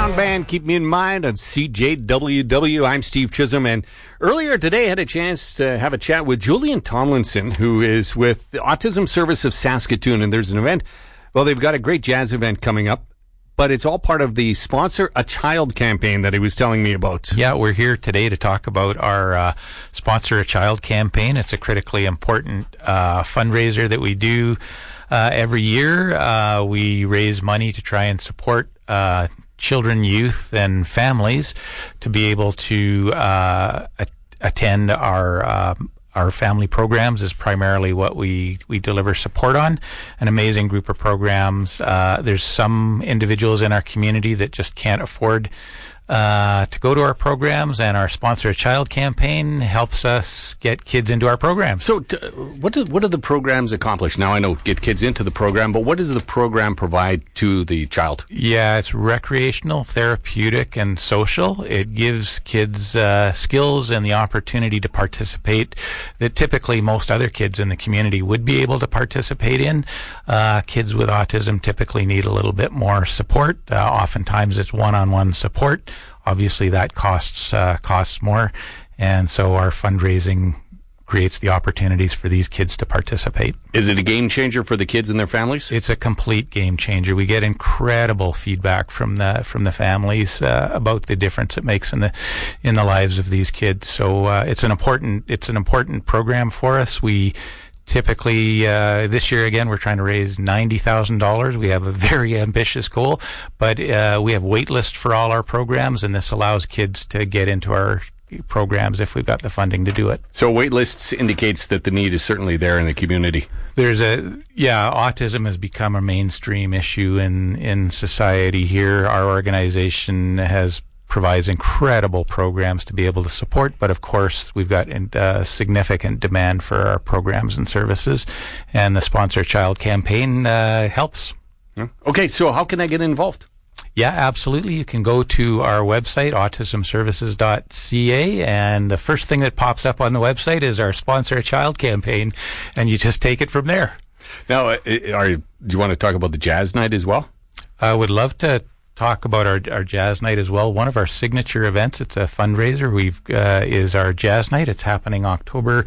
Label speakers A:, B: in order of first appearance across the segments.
A: Sound Band, Keep Me in Mind on CJWW. I'm Steve Chisholm, and earlier today I had a chance to have a chat with Julian Tomlinson, who is with the Autism Service of Saskatoon, and there's an event. Well, they've got a great jazz event coming up, but it's all part of the Sponsor a Child campaign that he was telling me about.
B: Yeah, we're here today to talk about our Sponsor a Child campaign. It's a critically important fundraiser that we do every year. We raise money to try and support children, youth, and families to be able to attend our family programs is primarily what we deliver support on. An amazing group of programs. There's some individuals in our community that just can't afford to go to our programs, and our Sponsor a Child campaign helps us get kids into our programs.
A: So what do the programs accomplish? Now I know get kids into the program, but what does the program provide to the child?
B: Yeah, it's recreational, therapeutic, and social. It gives kids skills and the opportunity to participate that typically most other kids in the community would be able to participate in. Kids with autism typically need a little bit more support. Oftentimes it's one-on-one support. Obviously, that costs more, and so our fundraising creates the opportunities for these kids to participate.
A: Is it a game changer for the kids and their families?
B: It's a complete game changer. We get incredible feedback from the families about the difference it makes in the lives of these kids. So it's an important program for us. We typically, this year again, we're trying to raise $90,000. We have a very ambitious goal, but we have wait lists for all our programs, and this allows kids to get into our programs if we've got the funding to do it.
A: So wait lists indicates that the need is certainly there in the community.
B: Autism has become a mainstream issue in society here. Our organization provides incredible programs to be able to support, but of course we've got significant demand for our programs and services, and the Sponsor a Child campaign helps.
A: Okay, so how can I get involved?
B: Yeah, absolutely. You can go to our website, autismservices.ca, and the first thing that pops up on the website is our Sponsor a Child campaign, and you just take it from there.
A: Now, do you want to talk about the jazz night as well?
B: I would love to talk about our jazz night as well. One of our signature events, it's a fundraiser, is our jazz night. It's happening October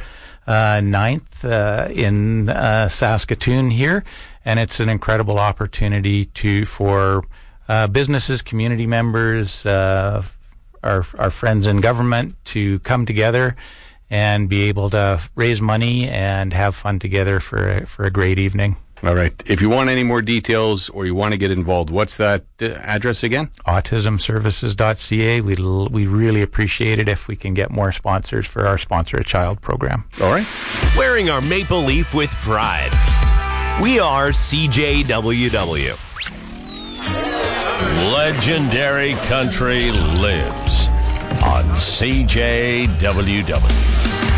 B: 9th in Saskatoon here, and it's an incredible opportunity for businesses, community members, our friends in government to come together and be able to raise money and have fun together for a great evening.
A: All right. If you want any more details or you want to get involved, what's that address again?
B: autismservices.ca. We really appreciate it if we can get more sponsors for our Sponsor a Child program.
A: All right.
C: Wearing our maple leaf with pride. We are CJWW. Legendary country lives on CJWW.